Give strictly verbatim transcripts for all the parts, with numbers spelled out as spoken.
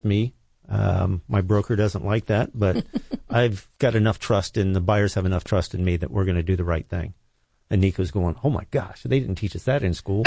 me. Um, my broker doesn't like that, but I've got enough trust in the buyers have enough trust in me that we're going to do the right thing. And Nico's going, oh my gosh, they didn't teach us that in school.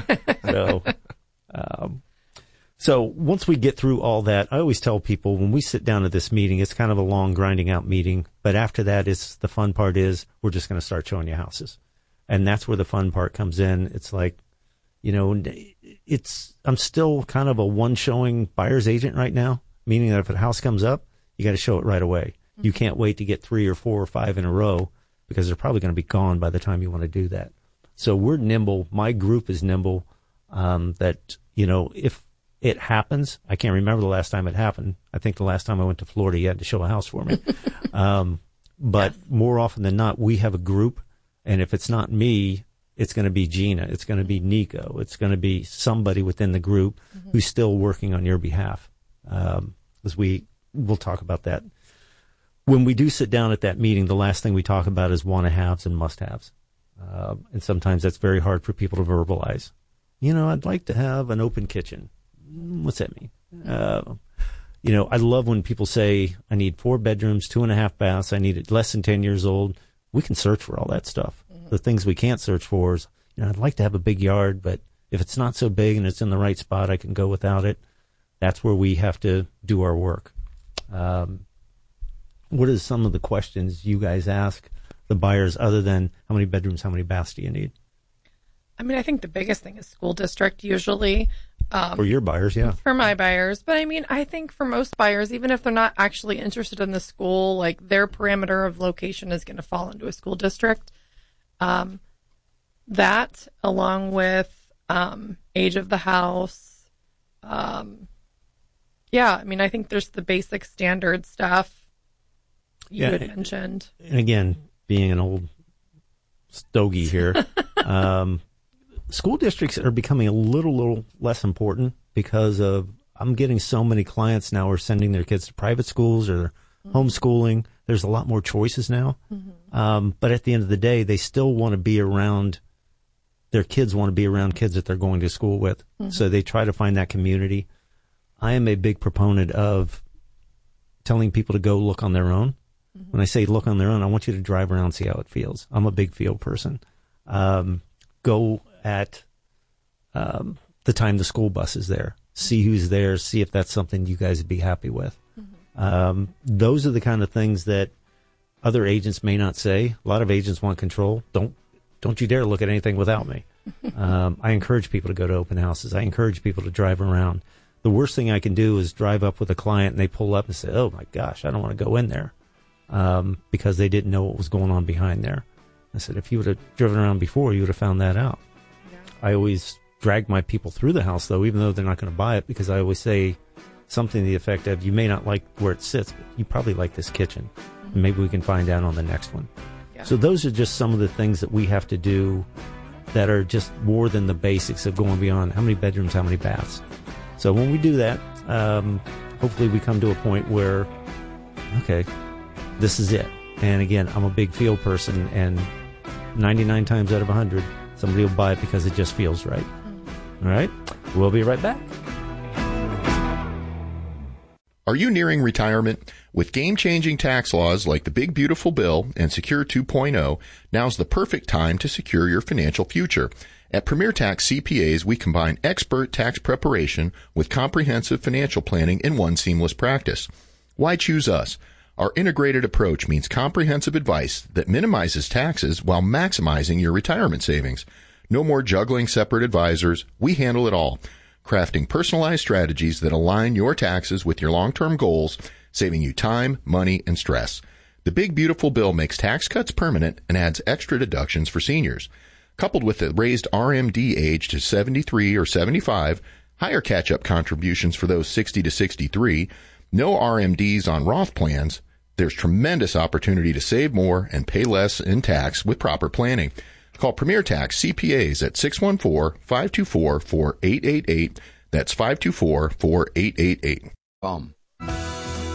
so, um, so once we get through all that, I always tell people when we sit down at this meeting, it's kind of a long grinding out meeting. But after that, it's the fun part is we're just going to start showing you houses. And that's where the fun part comes in. It's like, you know, it's, I'm still kind of a one showing buyer's agent right now. Meaning that if a house comes up, you got to show it right away. Mm-hmm. You can't wait to get three or four or five in a row because they're probably going to be gone by the time you want to do that. So we're nimble. My group is nimble. Um, that, you know, if it happens, I can't remember the last time it happened. I think the last time I went to Florida, you had to show a house for me. um, but yes. More often than not, we have a group. And if it's not me, it's going to be Gina. It's going to be Nico. It's going to be somebody within the group mm-hmm. who's still working on your behalf. Um, as we we'll talk about that. When we do sit down at that meeting, the last thing we talk about is want-to-haves and must-haves. Uh, and sometimes that's very hard for people to verbalize. You know, I'd like to have an open kitchen. What's that mean? Uh, you know, I love when people say, I need four bedrooms, two and a half baths. I need it less than ten years old. We can search for all that stuff. Mm-hmm. The things we can't search for is, you know, I'd like to have a big yard, but if it's not so big and it's in the right spot, I can go without it. That's where we have to do our work. Um, what is some of the questions you guys ask the buyers other than how many bedrooms, how many baths do you need? I mean, I think the biggest thing is school district usually. Um, for your buyers, yeah. For my buyers. But I mean, I think for most buyers, even if they're not actually interested in the school, like their parameter of location is going to fall into a school district. Um, that, along with um, age of the house, um, yeah, I mean, I think there's the basic standard stuff you yeah, had mentioned. And again, being an old stogie here, um, school districts are becoming a little, little less important because of I'm getting so many clients now who are sending their kids to private schools or mm-hmm. homeschooling. There's a lot more choices now. Mm-hmm. Um, but at the end of the day, they still want to be around, their kids want to be around kids that they're going to school with. Mm-hmm. So they try to find that community. I am a big proponent of telling people to go look on their own. Mm-hmm. When I say look on their own, I want you to drive around and see how it feels. I'm a big feel person. Um, go at um, the time the school bus is there. See who's there. See if that's something you guys would be happy with. Mm-hmm. Um, those are the kind of things that other agents may not say. A lot of agents want control. Don't don't you dare look at anything without me. um, I encourage people to go to open houses. I encourage people to drive around. The worst thing I can do is drive up with a client and they pull up and say, oh my gosh, I don't want to go in there um, because they didn't know what was going on behind there. I said, if you would have driven around before, you would have found that out. Yeah. I always drag my people through the house, though, even though they're not going to buy it, because I always say something to the effect of, you may not like where it sits, but you probably like this kitchen. Mm-hmm. And maybe we can find out on the next one. Yeah. So those are just some of the things that we have to do that are just more than the basics of going beyond how many bedrooms, how many baths. So when we do that, um, hopefully we come to a point where, okay, this is it. And again, I'm a big feel person, and ninety-nine times out of one hundred, somebody will buy it because it just feels right. Mm-hmm. All right? We'll be right back. Are you nearing retirement? With game-changing tax laws like the Big Beautiful Bill and Secure two point oh, now's the perfect time to secure your financial future. At Premier Tax C P As, we combine expert tax preparation with comprehensive financial planning in one seamless practice. Why choose us? Our integrated approach means comprehensive advice that minimizes taxes while maximizing your retirement savings. No more juggling separate advisors. We handle it all, crafting personalized strategies that align your taxes with your long-term goals, saving you time, money, and stress. The Big Beautiful Bill makes tax cuts permanent and adds extra deductions for seniors. Coupled with the raised R M D age to seventy-three or seventy-five, higher catch-up contributions for those sixty to sixty-three, no R M Ds on Roth plans, there's tremendous opportunity to save more and pay less in tax with proper planning. Call Premier Tax C P As at six one four, five two four, four eight eight eight. That's five two four, four eight eight eight. Um.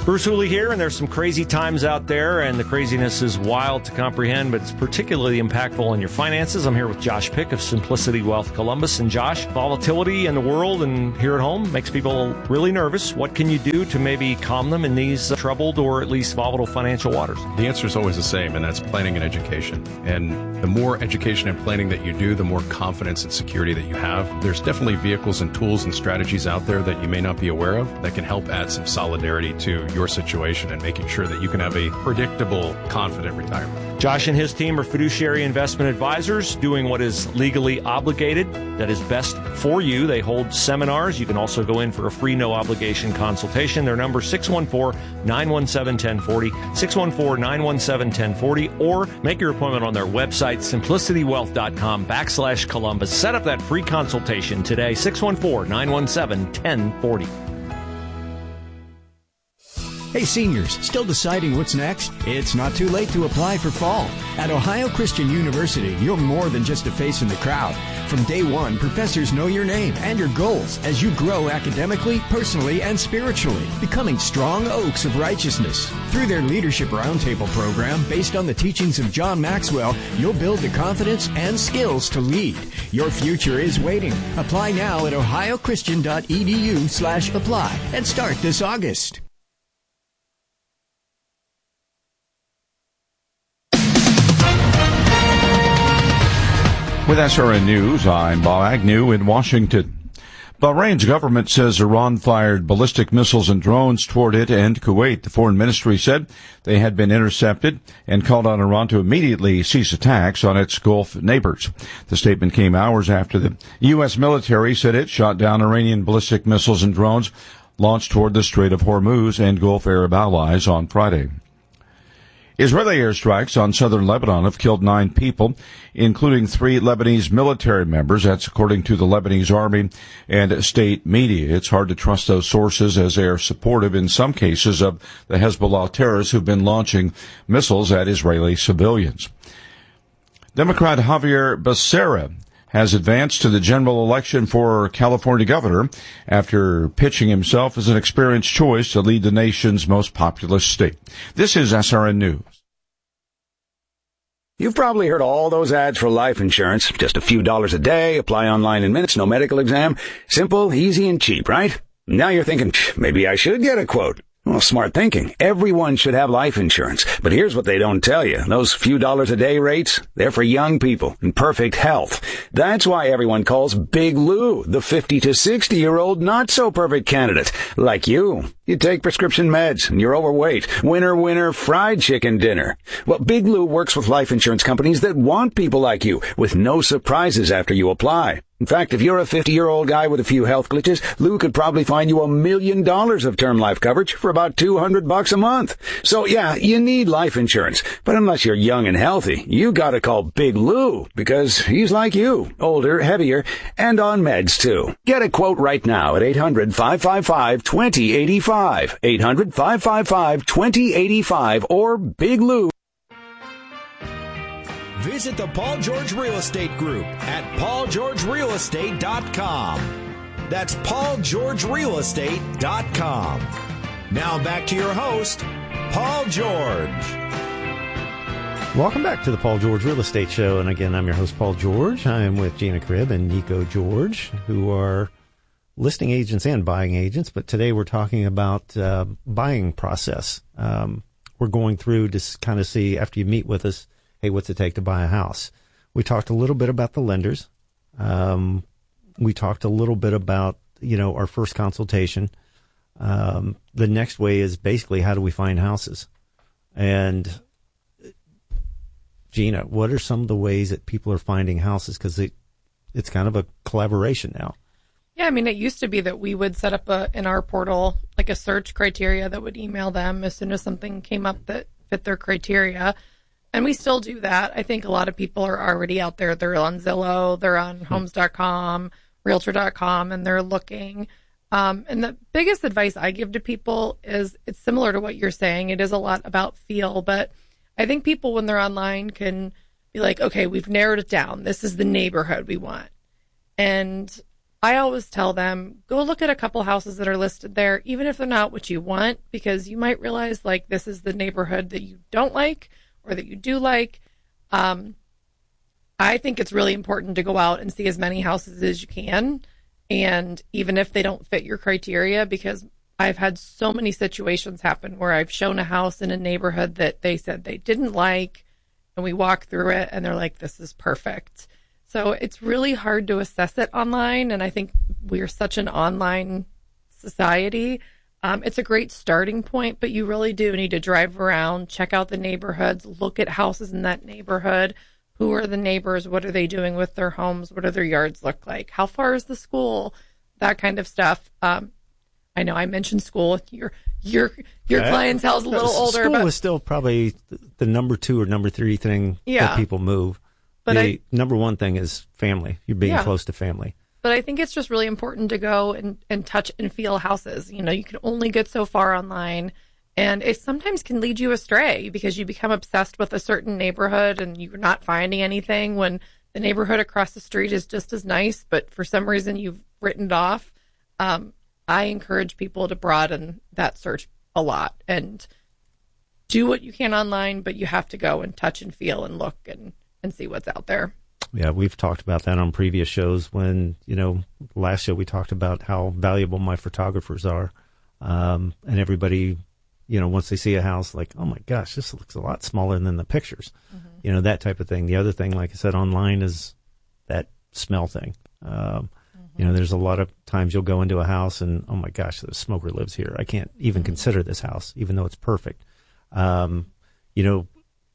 Bruce Hooley here, and there's some crazy times out there, and the craziness is wild to comprehend, but it's particularly impactful on your finances. I'm here with Josh Pick of Simplicity Wealth Columbus. And Josh, volatility in the world and here at home makes people really nervous. What can you do to maybe calm them in these troubled or at least volatile financial waters? The answer is always the same, and that's planning and education. And the more education and planning that you do, the more confidence and security that you have. There's definitely vehicles and tools and strategies out there that you may not be aware of that can help add some solidarity to your situation and making sure that you can have a predictable, confident retirement. Josh and his team are fiduciary investment advisors doing what is legally obligated, that is best for you. They hold seminars. You can also go in for a free, no-obligation consultation. Their number is six one four, nine one seven, one oh four oh, six one four, nine one seven, one oh four oh, or make your appointment on their website, simplicitywealth.com backslash Columbus. Set up that free consultation today, six one four, nine one seven, one oh four oh. Hey seniors, still deciding what's next? It's not too late to apply for fall. At Ohio Christian University, you're more than just a face in the crowd. From day one, professors know your name and your goals as you grow academically, personally, and spiritually, becoming strong oaks of righteousness. Through their Leadership Roundtable program, based on the teachings of John Maxwell, you'll build the confidence and skills to lead. Your future is waiting. Apply now at ohiochristian.edu slash apply and start this August. With S R N News, I'm Bob Agnew in Washington. Bahrain's government says Iran fired ballistic missiles and drones toward it and Kuwait. The foreign ministry said they had been intercepted and called on Iran to immediately cease attacks on its Gulf neighbors. The statement came hours after the U S military said it shot down Iranian ballistic missiles and drones launched toward the Strait of Hormuz and Gulf Arab allies on Friday. Israeli airstrikes on southern Lebanon have killed nine people, including three Lebanese military members. That's according to the Lebanese army and state media. It's hard to trust those sources as they are supportive in some cases of the Hezbollah terrorists who've been launching missiles at Israeli civilians. Democrat Javier Becerra has advanced to the general election for California governor after pitching himself as an experienced choice to lead the nation's most populous state. This is S R N News. You've probably heard all those ads for life insurance. Just a few dollars a day, apply online in minutes, no medical exam. Simple, easy, and cheap, right? Now you're thinking, maybe I should get a quote. Well, smart thinking. Everyone should have life insurance. But here's what they don't tell you. Those few dollars a day rates, they're for young people in perfect health. That's why everyone calls Big Lou the fifty to sixty year old not so perfect candidate. Like you. You take prescription meds and you're overweight. Winner, winner, fried chicken dinner. Well, Big Lou works with life insurance companies that want people like you with no surprises after you apply. In fact, if you're a fifty-year-old guy with a few health glitches, Lou could probably find you a million dollars of term life coverage for about two hundred bucks a month. So yeah, you need life insurance. But unless you're young and healthy, you gotta call Big Lou because he's like you, older, heavier, and on meds too. Get a quote right now at eight hundred, five five five, two zero eight five, eight hundred, five five five, two zero eight five, or Big Lou. Visit the Paul George Real Estate Group at paul george real estate dot com. That's paul george real estate dot com. Now back to your host, Paul George. Welcome back to the Paul George Real Estate Show. And again, I'm your host, Paul George. I am with Gina Cribb and Nico George, who are listing agents and buying agents. But today we're talking about uh, buying process. Um, we're going through to kind of see, after you meet with us, hey, what's it take to buy a house? We talked a little bit about the lenders. Um, we talked a little bit about, you know, our first consultation. Um, the next way is basically how do we find houses? And Gina, what are some of the ways that people are finding houses? Because it, it's kind of a collaboration now. Yeah, I mean, it used to be that we would set up a, in our portal like a search criteria that would email them as soon as something came up that fit their criteria. And we still do that. I think a lot of people are already out there. They're on Zillow, they're on mm-hmm. homes dot com, realtor dot com, and they're looking. Um, and the biggest advice I give to people is it's similar to what you're saying. It is a lot about feel, but I think people when they're online can be like, okay, we've narrowed it down. This is the neighborhood we want. And I always tell them, go look at a couple houses that are listed there, even if they're not what you want, because you might realize like this is the neighborhood that you don't like or that you do like. Um, I think it's really important to go out and see as many houses as you can. And even if they don't fit your criteria, because I've had so many situations happen where I've shown a house in a neighborhood that they said they didn't like, and we walk through it and they're like, this is perfect. So it's really hard to assess it online. And I think we're such an online society. Um, it's a great starting point, but you really do need to drive around, check out the neighborhoods, look at houses in that neighborhood. Who are the neighbors? What are they doing with their homes? What do their yards look like? How far is the school? That kind of stuff. Um, I know I mentioned school. Your your your yeah, clientele is a little older. School but is still probably the number two or number three thing yeah. that people move. But the I, number one thing is family. You're being yeah. close to family. But I think it's just really important to go and, and touch and feel houses. You know, you can only get so far online, and it sometimes can lead you astray because you become obsessed with a certain neighborhood and you're not finding anything when the neighborhood across the street is just as nice, but for some reason you've written it off. Um, I encourage people to broaden that search a lot and do what you can online, but you have to go and touch and feel and look and, and see what's out there. Yeah, we've talked about that on previous shows when, you know, last show we talked about how valuable my photographers are. Um, and everybody, you know, once they see a house, like, oh my gosh, this looks a lot smaller than the pictures, mm-hmm. you know, that type of thing. The other thing, like I said, online is that smell thing. Um, mm-hmm. You know, there's a lot of times you'll go into a house and, oh my gosh, the smoker lives here. I can't even mm-hmm. consider this house, even though it's perfect. Um, you know,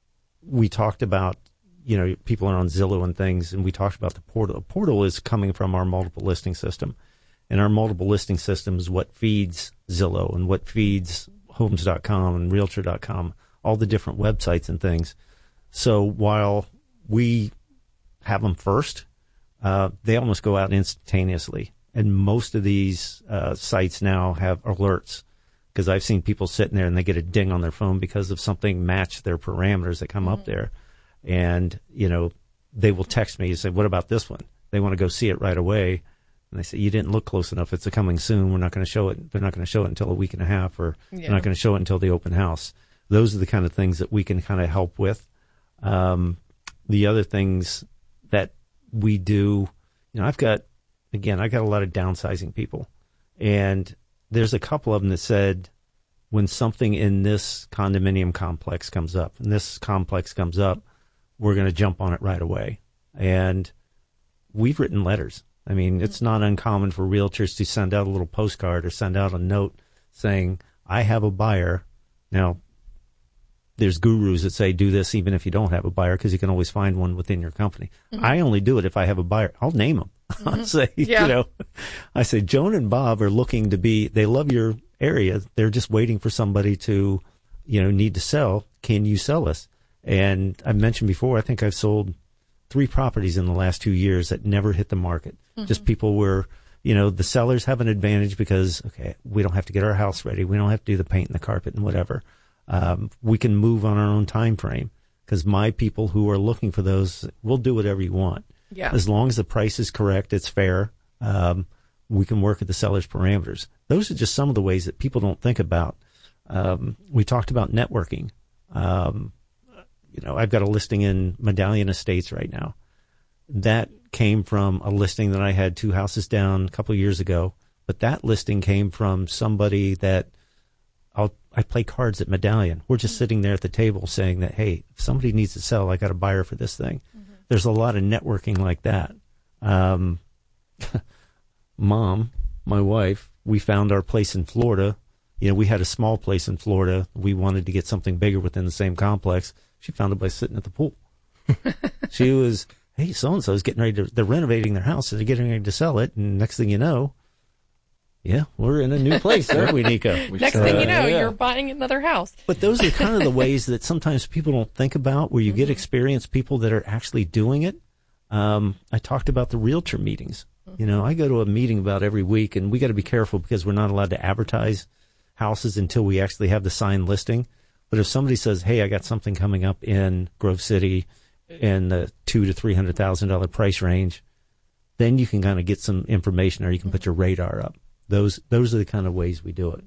we talked about, you know, people are on Zillow and things, and we talked about the portal. The portal is coming from our multiple listing system, and our multiple listing system is what feeds Zillow and what feeds homes dot com and realtor dot com, all the different websites and things. So while we have them first, uh, they almost go out instantaneously. And most of these uh, sites now have alerts, because I've seen people sitting there and they get a ding on their phone because of something matched their parameters that come mm-hmm. up there. And, you know, they will text me and say, what about this one? They want to go see it right away. And they say, you didn't look close enough. It's a coming soon. We're not going to show it. They're not going to show it until a week and a half, or yeah. they're not going to show it until the open house. Those are the kind of things that we can kind of help with. Um, the other things that we do, you know, I've got, again, I got a lot of downsizing people. And there's a couple of them that said, when something in this condominium complex comes up, and this complex comes up, we're going to jump on it right away. And we've written letters. I mean, it's not uncommon for realtors to send out a little postcard or send out a note saying, I have a buyer. Now, there's gurus that say do this even if you don't have a buyer, because you can always find one within your company. Mm-hmm. I only do it if I have a buyer. I'll name them. Mm-hmm. I'll say, yeah. you know, I say, Joan and Bob are looking to be, they love your area. They're just waiting for somebody to, you know, need to sell. Can you sell us? And I mentioned before, I think I've sold three properties in the last two years that never hit the market. Mm-hmm. Just people were, you know, the sellers have an advantage because, okay, we don't have to get our house ready. We don't have to do the paint and the carpet and whatever. Um, we can move on our own time frame, because my people who are looking for those will do whatever you want. Yeah. As long as the price is correct, it's fair. Um, we can work at the seller's parameters. Those are just some of the ways that people don't think about. Um, we talked about networking. Um, you know, I've got a listing in Medallion Estates right now. That came from a listing that I had two houses down a couple of years ago. But that listing came from somebody that I'll, I play cards at Medallion. We're just mm-hmm. sitting there at the table saying that, hey, if somebody needs to sell, I got a buyer for this thing. Mm-hmm. There's a lot of networking like that. Um, Mom, my wife, we found our place in Florida. You know, we had a small place in Florida. We wanted to get something bigger within the same complex. She found it by sitting at the pool. She was, hey, so-and-so is getting ready to, they're renovating their house and they're getting ready to sell it. And next thing you know, yeah, we're in a new place, aren't we, Nico? Next uh, thing you know, yeah. you're buying another house. But those are kind of the ways that sometimes people don't think about, where you mm-hmm. get experienced people that are actually doing it. Um, I talked about the realtor meetings. Mm-hmm. You know, I go to a meeting about every week, and we got to be careful because we're not allowed to advertise houses until we actually have the signed listing. But if somebody says, hey, I got something coming up in Grove City in the two to three hundred thousand dollar price range, then you can kind of get some information, or you can put your radar up. Those those are the kind of ways we do it.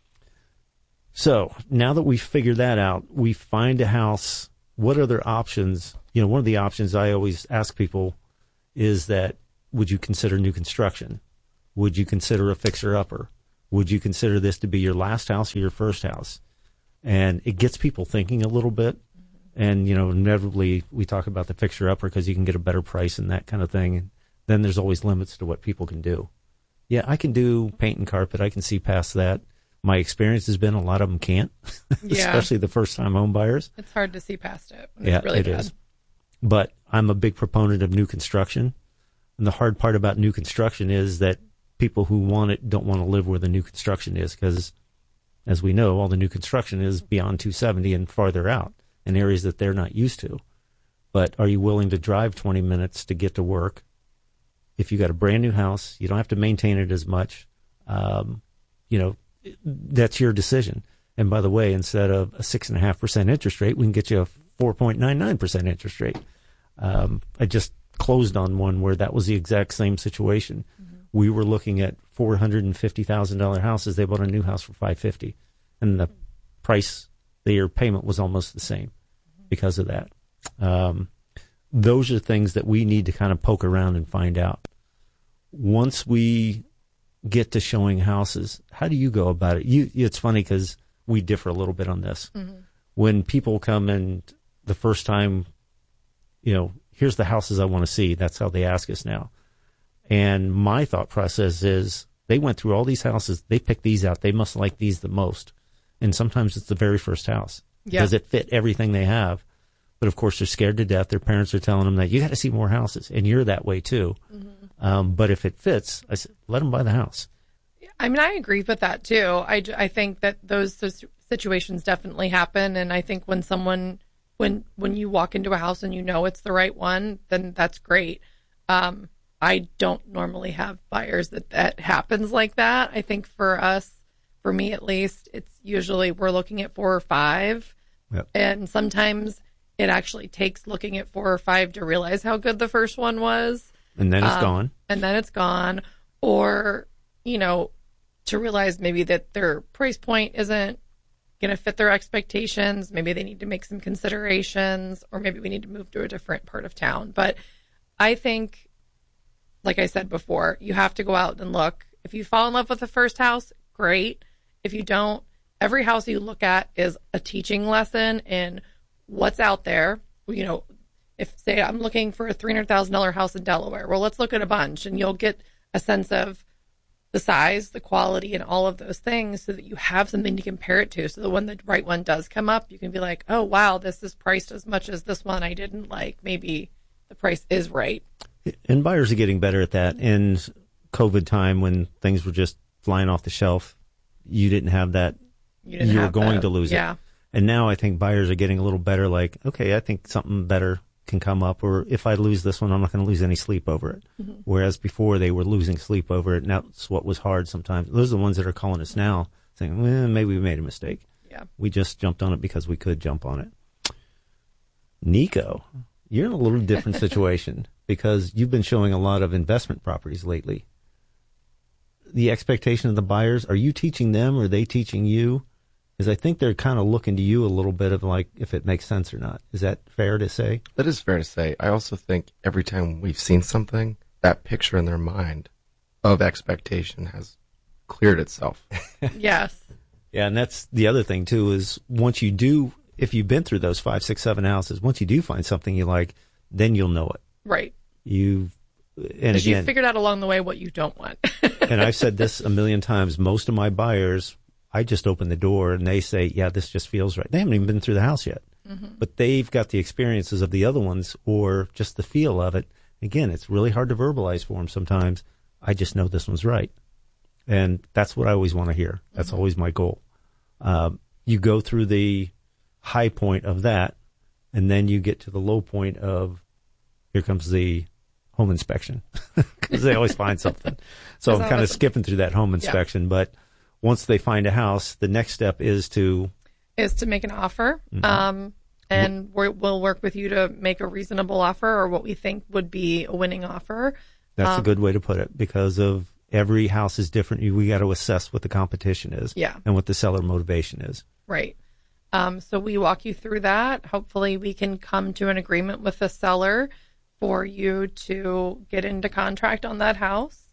So now that we figure that out, we find a house. What other options? You know, one of the options I always ask people is that, would you consider new construction? Would you consider a fixer-upper? Would you consider this to be your last house or your first house? And it gets people thinking a little bit. And, you know, inevitably we talk about the fixer-upper because you can get a better price and that kind of thing. And then there's always limits to what people can do. Yeah, I can do paint and carpet. I can see past that. My experience has been a lot of them can't, Yeah. especially the first-time home buyers. It's hard to see past it. When Yeah, it's really it bad. is. But I'm a big proponent of new construction. And the hard part about new construction is that people who want it don't want to live where the new construction is because, as we know, all the new construction is beyond two seventy and farther out in areas that they're not used to. But are you willing to drive twenty minutes to get to work? If you got a brand new house, you don't have to maintain it as much. Um, you know, that's your decision. And by the way, instead of a six and a half percent interest rate, we can get you a four point nine nine percent interest rate. Um, I just closed on one where that was the exact same situation. Mm-hmm. We were looking at four hundred fifty thousand dollars houses. They bought a new house for five hundred fifty thousand dollars, and the price, their payment was almost the same because of that. Um, those are things that we need to kind of poke around and find out. Once we get to showing houses, how do you go about it? You, it's funny because we differ a little bit on this. Mm-hmm. When people come in the first time, you know, here's the houses I want to see. That's how they ask us now. And my thought process is they went through all these houses. They picked these out. They must like these the most. And sometimes it's the very first house. Yeah. Does it fit everything they have? But of course, they're scared to death. Their parents are telling them that you got to see more houses, and you're that way too. Mm-hmm. Um, but if it fits, I said, let them buy the house. I mean, I agree with that too. I, I think that those situations definitely happen, and I think when someone when when you walk into a house and you know it's the right one, then that's great. Um, I don't normally have buyers that that happens like that. I think for us, for me at least, it's usually we're looking at four or five, yep. And sometimes it actually takes looking at four or five to realize how good the first one was. And then it's um, gone. And then it's gone. Or, you know, to realize maybe that their price point isn't going to fit their expectations. Maybe they need to make some considerations, or maybe we need to move to a different part of town. But I think, like I said before, you have to go out and look. If you fall in love with the first house, great. If you don't, every house you look at is a teaching lesson in what's out there. You know, if, say, I'm looking for a three hundred thousand dollars house in Delaware, well, let's look at a bunch, and you'll get a sense of the size, the quality, and all of those things so that you have something to compare it to. So that when the right one does come up, you can be like, oh, wow, this is priced as much as this one I didn't like. Maybe the price is right. And buyers are getting better at that. In COVID time, when things were just flying off the shelf, you didn't have that. You, didn't you have were going the, to lose yeah. it. And now I think buyers are getting a little better, like, okay, I think something better can come up, or if I lose this one, I'm not going to lose any sleep over it. Mm-hmm. Whereas before they were losing sleep over it, and that's what was hard sometimes. Those are the ones that are calling us now, saying, well, maybe we made a mistake. Yeah. We just jumped on it because we could jump on it. Nico, you're in a little different situation because you've been showing a lot of investment properties lately. The expectation of the buyers, are you teaching them, or are they teaching you? Because I think they're kind of looking to you a little bit of like if it makes sense or not. Is that fair to say? That is fair to say. I also think every time we've seen something, that picture in their mind of expectation has cleared itself. Yes. Yeah, and that's the other thing too, is once you do, if you've been through those five, six, seven houses, once you do find something you like, then you'll know it. Right. You've, and again, again, you figured out along the way what you don't want. And I've said this a million times, most of my buyers, I just open the door and they say, yeah, this just feels right. They haven't even been through the house yet, mm-hmm. but they've got the experiences of the other ones or just the feel of it. Again, it's really hard to verbalize for them sometimes. I just know this one's right. And that's what I always want to hear. That's mm-hmm. always my goal. Um, you go through the high point of that, and then you get to the low point of here comes the home inspection because they always find something. So I'm kind of skipping through that home inspection, yeah. But once they find a house, the next step is to is to make an offer, mm-hmm. um, and we're, we'll work with you to make a reasonable offer or what we think would be a winning offer. That's Um, a good way to put it, because of every house is different. You- We got to assess what the competition is, Yeah. and what the seller motivation is. Right. Um, so we walk you through that. Hopefully we can come to an agreement with the seller for you to get into contract on that house.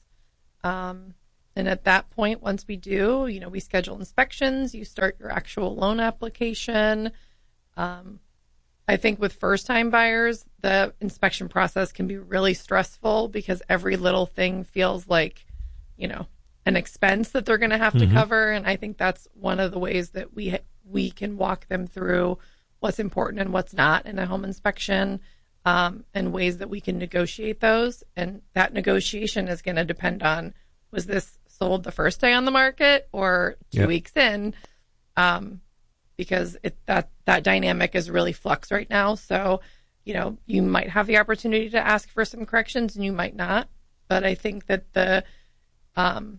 Um, and at that point, once we do, you know, we schedule inspections, you start your actual loan application. Um, I think with first time buyers, the inspection process can be really stressful because every little thing feels like, you know, an expense that they're going to have to Mhm. cover. And I think that's one of the ways that we we can walk them through what's important and what's not in a home inspection, um, and ways that we can negotiate those. And that negotiation is going to depend on, was this sold the first day on the market or two Yep. weeks in? Um, because it, that that dynamic is really flux right now. So, you know, you might have the opportunity to ask for some corrections and you might not. But I think that the um,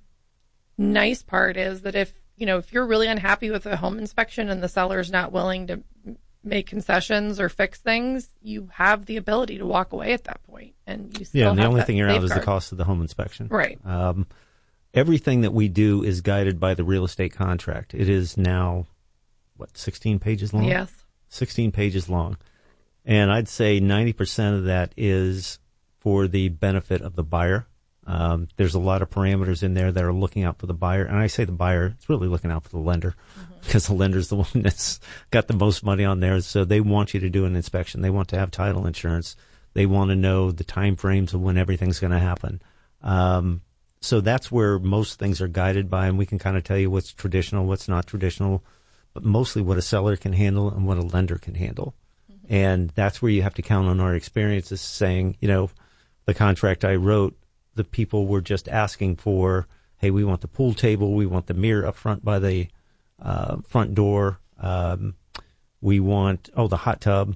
nice part is that if, you know, if you're really unhappy with a home inspection and the seller is not willing to m- make concessions or fix things, you have the ability to walk away at that point, and you still Yeah, and the have only that thing you're out is the safeguard. cost of the home inspection. Right. Um, everything that we do is guided by the real estate contract. It is now, what, sixteen pages long? Yes. sixteen pages long. And I'd say ninety percent of that is for the benefit of the buyer. Um, there's a lot of parameters in there that are looking out for the buyer. And I say the buyer, it's really looking out for the lender, because the lender's the one that's got the most money on there. So they want you to do an inspection. They want to have title insurance. They want to know the time frames of when everything's going to happen. Um, so that's where most things are guided by, and we can kind of tell you what's traditional, what's not traditional, but mostly what a seller can handle and what a lender can handle. And that's where you have to count on our experiences, saying, you know, the contract I wrote, the people were just asking for, hey, we want the pool table, we want the mirror up front by the uh, front door, um, we want, oh, the hot tub,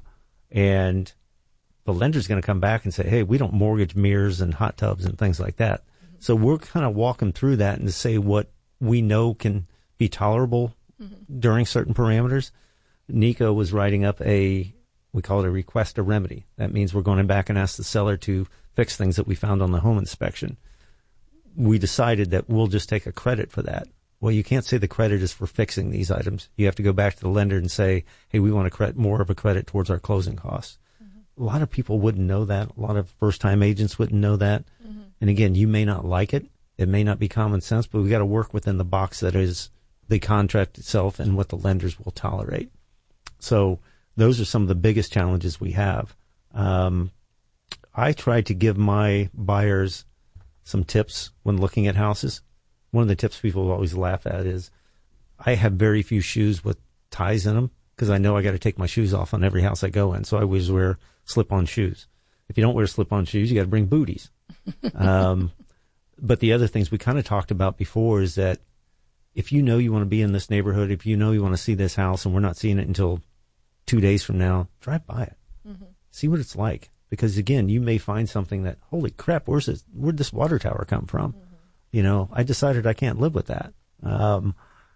and the lender's going to come back and say, hey, we don't mortgage mirrors and hot tubs and things like that. Mm-hmm. So we're kind of walking through that and to say what we know can be tolerable mm-hmm. during certain parameters. Nico was writing up a, we call it a request a remedy. That means we're going back and ask the seller to fix things that we found on the home inspection. We decided that we'll just take a credit for that. Well, you can't say the credit is for fixing these items. You have to go back to the lender and say, hey, we want to credit more of a credit towards our closing costs. Mm-hmm. A lot of people wouldn't know that. A lot of first-time agents wouldn't know that. Mm-hmm. And again, you may not like it. It may not be common sense, but we got to work within the box that is the contract itself and what the lenders will tolerate. So those are some of the biggest challenges we have. Um, I try to give my buyers some tips when looking at houses. One of the tips people always laugh at is I have very few shoes with ties in them because I know I got to take my shoes off on every house I go in. So I always wear slip-on shoes. If you don't wear slip-on shoes, you got to bring booties. um, but the other things we kind of talked about before is that if you know you want to be in this neighborhood, if you know you want to see this house and we're not seeing it until two days from now, drive by it. Mm-hmm. See what it's like. Because again, you may find something that, holy crap, where's this, where'd this water tower come from? Mm-hmm. You know, I decided I can't live with that. Um,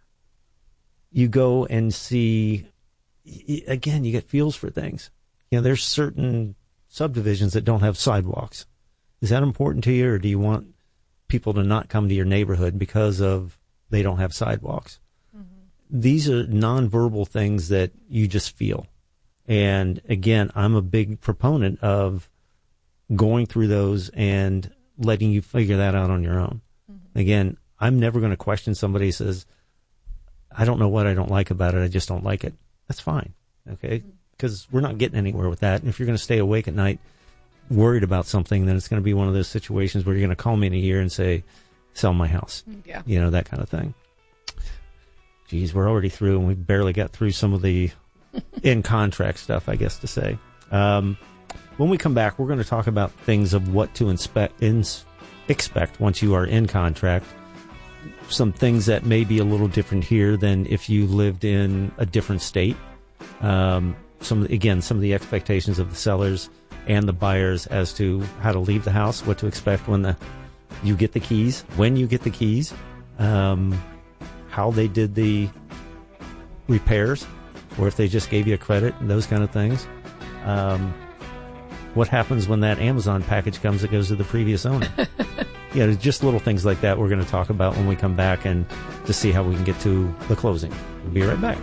you go and see, again, you get feels for things. You know, there's certain subdivisions that don't have sidewalks. Is that important to you, or do you want people to not come to your neighborhood because of they don't have sidewalks? Mm-hmm. These are nonverbal things that you just feel. And again, I'm a big proponent of going through those and letting you figure that out on your own. Mm-hmm. Again, I'm never going to question somebody who says, I don't know what I don't like about it. I just don't like it. That's fine. Okay. Because mm-hmm. we're not getting anywhere with that. And if you're going to stay awake at night worried about something, then it's going to be one of those situations where you're going to call me in a year and say, sell my house. Yeah. You know, that kind of thing. Geez, we're already through and we barely got through some of the in contract stuff, I guess to say. Um, when we come back, we're going to talk about things of what to inspect, ins, expect once you are in contract. Some things that may be a little different here than if you lived in a different state. Um, some again, some of the expectations of the sellers and the buyers as to how to leave the house, what to expect when the you get the keys, when you get the keys, um, how they did the repairs, or if they just gave you a credit and those kind of things. Um, what happens when that Amazon package comes that goes to the previous owner? Yeah, there's just little things like that we're going to talk about when we come back and to see how we can get to the closing. We'll be right back.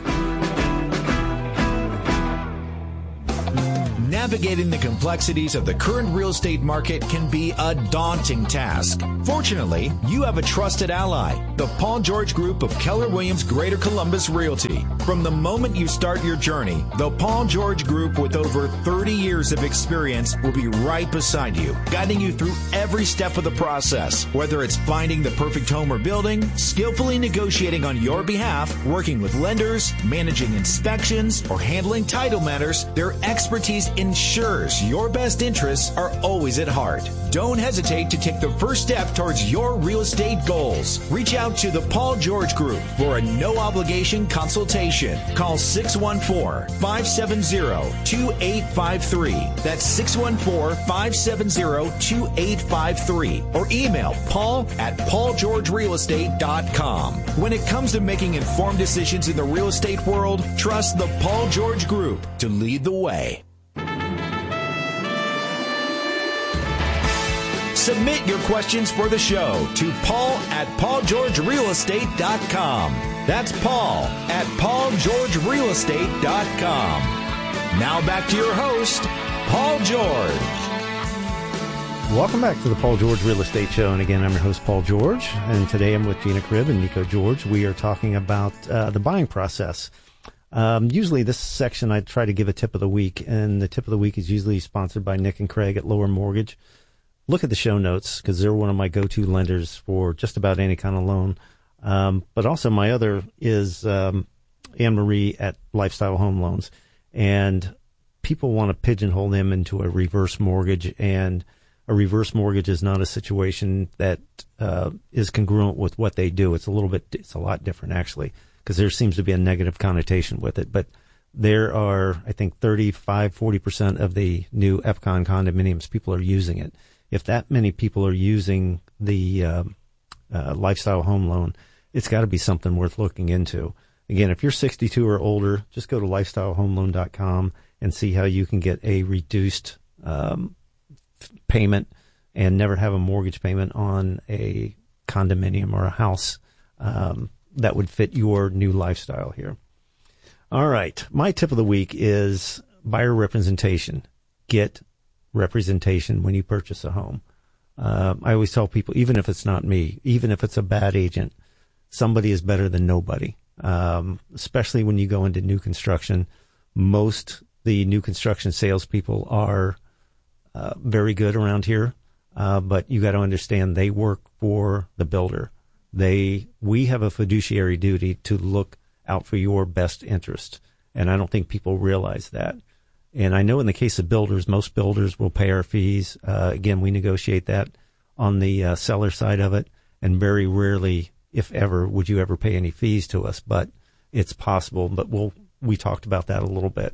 Navigating the complexities of the current real estate market can be a daunting task. Fortunately, you have a trusted ally, the Paul George Group of Keller Williams Greater Columbus Realty. From the moment you start your journey, the Paul George Group with over thirty years of experience will be right beside you, guiding you through every step of the process. Whether it's finding the perfect home or building, skillfully negotiating on your behalf, working with lenders, managing inspections, or handling title matters, their expertise ensures your best interests are always at heart. Don't hesitate to take the first step towards your real estate goals. Reach out to the Paul George Group for a no-obligation consultation. Call six one four, five seven zero, two eight five three. That's six one four, five seven zero, two eight five three. Or email paul at paul george real estate dot com. When it comes to making informed decisions in the real estate world, trust the Paul George Group to lead the way. Submit your questions for the show to Paul at paul george real estate dot com. That's Paul at paul george real estate dot com. Now back to your host, Paul George. Welcome back to the Paul George Real Estate Show. And again, I'm your host, Paul George. And today I'm with Gina Cribb and Nico George. We are talking about uh, the buying process. Um, usually this section, I try to give a tip of the week. And the tip of the week is usually sponsored by Nick and Craig at Lower Mortgage. Look at the show notes because they're one of my go-to lenders for just about any kind of loan. Um, but also my other is um, Anne Marie at Lifestyle Home Loans. And people want to pigeonhole them into a reverse mortgage. And a reverse mortgage is not a situation that uh, is congruent with what they do. It's a little bit, it's a lot different actually because there seems to be a negative connotation with it. But there are, I think, thirty-five, forty percent of the new F C O N condominiums, people are using it. If that many people are using the uh, uh, lifestyle home loan, it's got to be something worth looking into. Again, if you're sixty-two or older, just go to lifestyle home loan dot com and see how you can get a reduced um, payment and never have a mortgage payment on a condominium or a house um, that would fit your new lifestyle here. All right. My tip of the week is buyer representation. Get representation when you purchase a home. Uh, I always tell people, even if it's not me, even if it's a bad agent, somebody is better than nobody. Um, especially when you go into new construction. Most the new construction salespeople are uh, very good around here, uh, but you got to understand they work for the builder. They we have a fiduciary duty to look out for your best interest, and I don't think people realize that. And I know in the case of builders, most builders will pay our fees. Uh, again, we negotiate that on the uh, seller side of it. And very rarely, if ever, would you ever pay any fees to us. But it's possible. But we'll, we talked about that a little bit.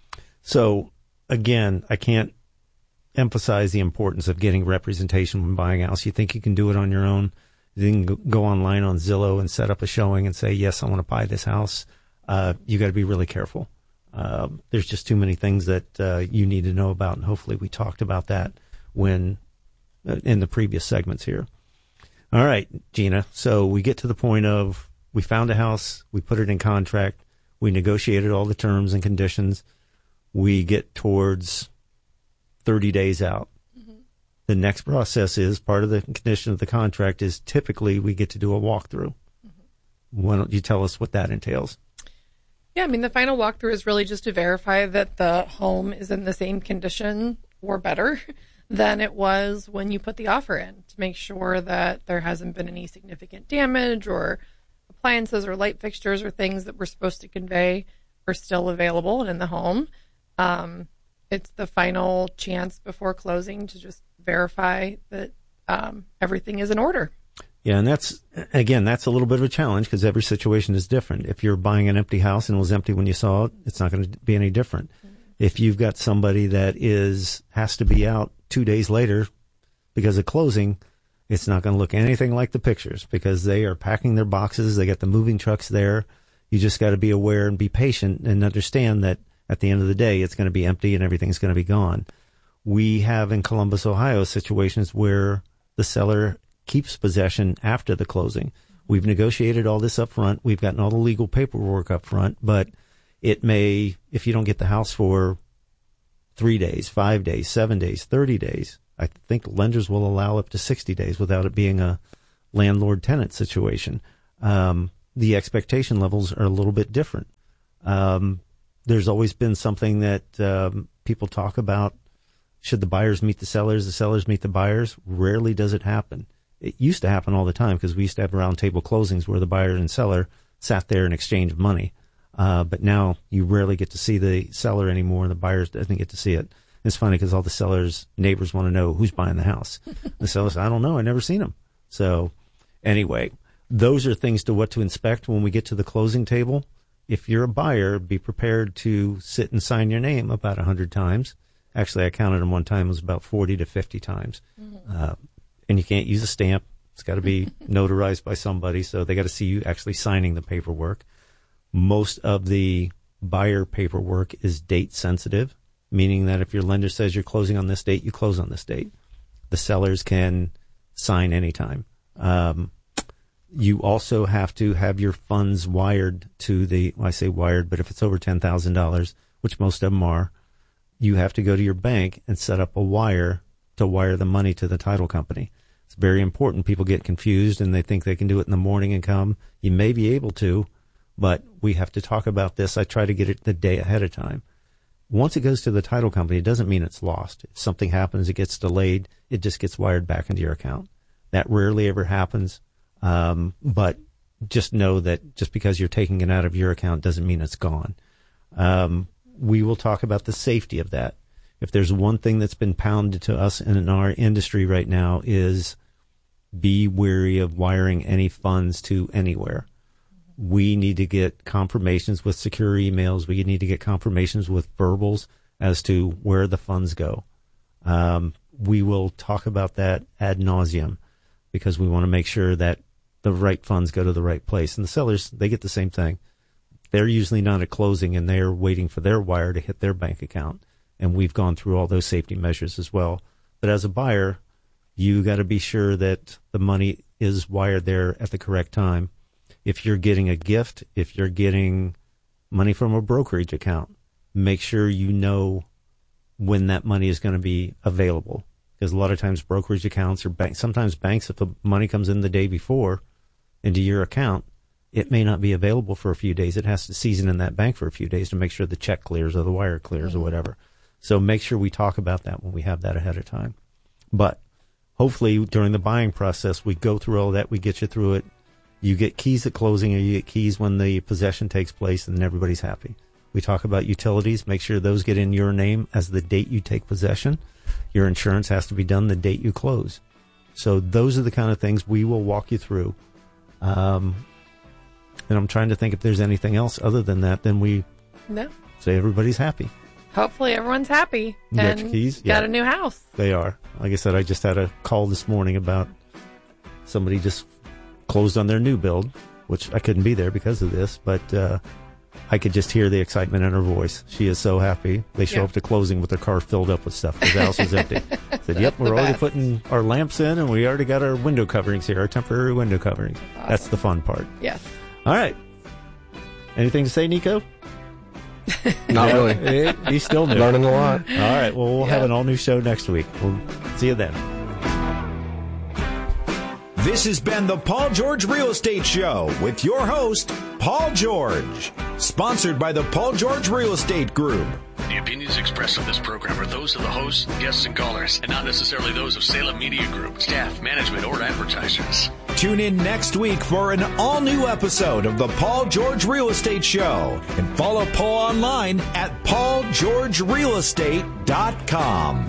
So, again, I can't emphasize the importance of getting representation when buying a house. You think you can do it on your own. You can go online on Zillow and set up a showing and say, yes, I want to buy this house. Uh, you got to be really careful. Uh, there's just too many things that uh, you need to know about, and hopefully we talked about that when uh, in the previous segments here. All right, Gina. So we get to the point of we found a house, we put it in contract, we negotiated all the terms and conditions. We get towards thirty days out. Mm-hmm. The next process is part of the condition of the contract is typically we get to do a walkthrough. Mm-hmm. Why don't you tell us what that entails? Yeah, I mean, the final walkthrough is really just to verify that the home is in the same condition or better than it was when you put the offer in, to make sure that there hasn't been any significant damage or appliances or light fixtures or things that we're supposed to convey are still available and in the home. Um, it's the final chance before closing to just verify that um, everything is in order. Yeah, and that's, again, that's a little bit of a challenge because every situation is different. If you're buying an empty house and it was empty when you saw it, it's not going to be any different. Mm-hmm. If you've got somebody that is has to be out two days later because of closing, it's not going to look anything like the pictures because they are packing their boxes. They got the moving trucks there. You just got to be aware and be patient and understand that at the end of the day, it's going to be empty and everything's going to be gone. We have in Columbus, Ohio, situations where the seller keeps possession after the closing. We've negotiated all this up front. We've gotten all the legal paperwork up front, but it may, if you don't get the house for three days, five days, seven days, thirty days, I think lenders will allow up to sixty days without it being a landlord-tenant situation. Um, the expectation levels are a little bit different. Um, there's always been something that um, people talk about. Should the buyers meet the sellers, the sellers meet the buyers? Rarely does it happen. It used to happen all the time because we used to have round table closings where the buyer and seller sat there and exchanged money. Uh, but now you rarely get to see the seller anymore, and the buyers doesn't get to see it. It's funny because all the sellers' neighbors want to know who's buying the house. The seller says, I don't know, I never seen them. So anyway, those are things to what to inspect when we get to the closing table. If you're a buyer, be prepared to sit and sign your name about a hundred times. Actually, I counted them one time. It was about forty to fifty times. Mm-hmm. Uh, and you can't use a stamp. It's got to be notarized by somebody. So they got to see you actually signing the paperwork. Most of the buyer paperwork is date sensitive, meaning that if your lender says you're closing on this date, you close on this date. The sellers can sign anytime. Um, you also have to have your funds wired to the, well, I say wired, but if it's over ten thousand dollars, which most of them are, you have to go to your bank and set up a wire to wire the money to the title company. It's very important. People get confused and they think they can do it in the morning and come. You may be able to, but we have to talk about this. I try to get it the day ahead of time. Once it goes to the title company, it doesn't mean it's lost. If something happens, it gets delayed, it just gets wired back into your account. That rarely ever happens. Um, but just know that just because you're taking it out of your account doesn't mean it's gone. Um, we will talk about the safety of that. If there's one thing that's been pounded to us in our industry right now is be wary of wiring any funds to anywhere. We need to get confirmations with secure emails. We need to get confirmations with verbals as to where the funds go. Um, we will talk about that ad nauseum because we want to make sure that the right funds go to the right place. And the sellers, they get the same thing. They're usually not at closing and they're waiting for their wire to hit their bank account. And we've gone through all those safety measures as well. But as a buyer, you got to be sure that the money is wired there at the correct time. If you're getting a gift, if you're getting money from a brokerage account, make sure you know when that money is going to be available. Because a lot of times brokerage accounts or banks, sometimes banks, if the money comes in the day before into your account, it may not be available for a few days. It has to season in that bank for a few days to make sure the check clears or the wire clears mm-hmm. or whatever. So make sure we talk about that when we have that ahead of time. But hopefully during the buying process, we go through all that, we get you through it. You get keys at closing or you get keys when the possession takes place, and then everybody's happy. We talk about utilities. Make sure those get in your name as the date you take possession. Your insurance has to be done the date you close. So those are the kind of things we will walk you through. Um, and I'm trying to think if there's anything else other than that. Then we no. say everybody's happy. Hopefully everyone's happy you and got, your keys? got Yeah. a new house. They are. Like I said, I just had a call this morning about somebody just closed on their new build, which I couldn't be there because of this, but uh, I could just hear the excitement in her voice. She is so happy. They show yeah. up to closing with their car filled up with stuff because the house is empty. I said, yep, we're already best. putting our lamps in and we already got our window coverings here, our temporary window coverings. That's, awesome. That's the fun part. Yes. All right. Anything to say, Nico? Not really. Eh, He's still new. Learning a lot. All right. Well, we'll Yeah. have an all-new show next week. We'll see you then. This has been the Paul George Real Estate Show with your host, Paul George. Sponsored by the Paul George Real Estate Group. The opinions expressed on this program are those of the hosts, guests, and callers, and not necessarily those of Salem Media Group, staff, management, or advertisers. Tune in next week for an all-new episode of the Paul George Real Estate Show. And follow Paul online at paul george real estate dot com.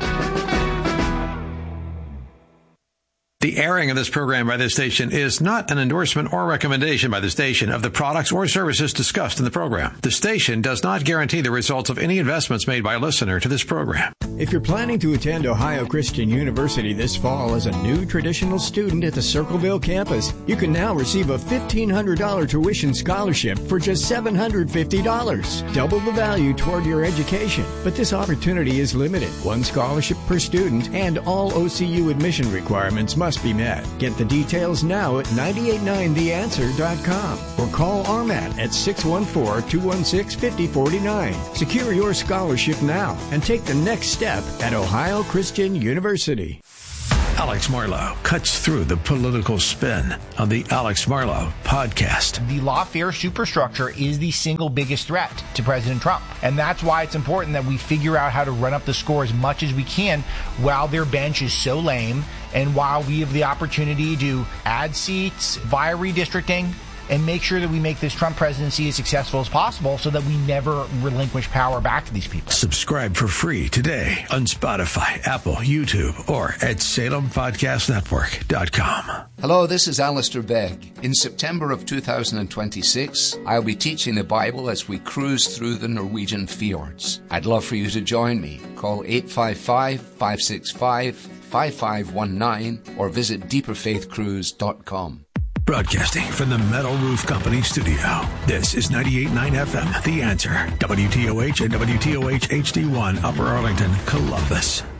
The airing of this program by this station is not an endorsement or recommendation by the station of the products or services discussed in the program. The station does not guarantee the results of any investments made by a listener to this program. If you're planning to attend Ohio Christian University this fall as a new traditional student at the Circleville campus, you can now receive a fifteen hundred dollars tuition scholarship for just seven hundred fifty dollars. Double the value toward your education. But this opportunity is limited. One scholarship per student, and all O C U admission requirements must be met. Get the details now at nine eight nine the answer dot com or call R M A T at six one four, two one six, five zero four nine. Secure your scholarship now and take the next step at Ohio Christian University. Alex Marlow cuts through the political spin on the Alex Marlow podcast. The lawfare superstructure is the single biggest threat to President Trump. And that's why it's important that we figure out how to run up the score as much as we can while their bench is so lame and while we have the opportunity to add seats via redistricting and make sure that we make this Trump presidency as successful as possible so that we never relinquish power back to these people. Subscribe for free today on Spotify, Apple, YouTube, or at Salem Podcast Network dot com. Hello, this is Alistair Begg. In September of two thousand twenty-six, I'll be teaching the Bible as we cruise through the Norwegian fjords. I'd love for you to join me. Call eight five five, five six five, five five one nine or visit deeper faith cruise dot com. Broadcasting from the Metal Roof Company studio. This is ninety-eight point nine F M, The Answer. W T O H and W T O H H D one, Upper Arlington, Columbus.